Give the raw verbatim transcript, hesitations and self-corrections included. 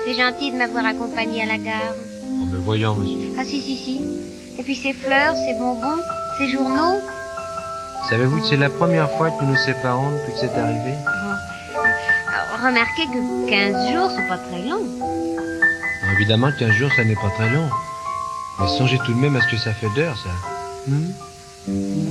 C'est gentil de m'avoir accompagné à la gare. En me voyant, monsieur. Ah si, si, si. Et puis ces fleurs, ces bonbons, ces journaux. Savez-vous que c'est la première fois que nous nous séparons depuis que c'est arrivé? Alors, remarquez que quinze jours, c'est pas très long. Alors, évidemment, quinze jours, ça n'est pas très long. Mais songez tout de même à ce que ça fait d'heures, ça. Hmm